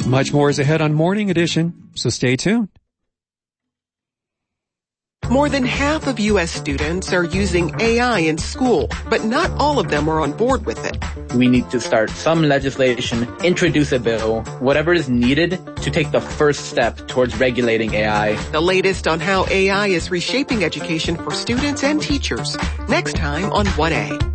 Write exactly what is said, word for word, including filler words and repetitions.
Much more is ahead on Morning Edition, so stay tuned. More than half of U S students are using A I in school, but not all of them are on board with it. We need to start some legislation, introduce a bill, whatever is needed to take the first step towards regulating A I. The latest on how A I is reshaping education for students and teachers. Next time on one A.